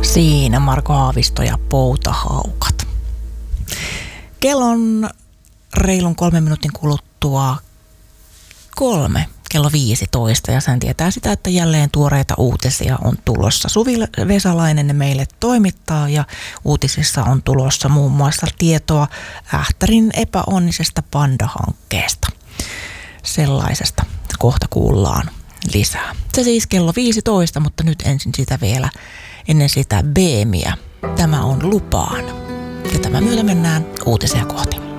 Siinä Marko Haavisto ja Poutahaukat. Kello on reilun 3 minuutin kuluttua 3, kello 15, ja sen tietää sitä, että jälleen tuoreita uutisia on tulossa. Suvi Vesalainen ne meille toimittaa, ja uutisissa on tulossa muun muassa tietoa Ähtärin epäonnisesta Panda-hankkeesta. Sellaisesta kohta kuullaan lisää. Se siis kello 15, mutta nyt ensin sitä vielä ennen sitä Beemiä. Tämä on Lupaan. Ja tämän myötä mennään uutisia kohti.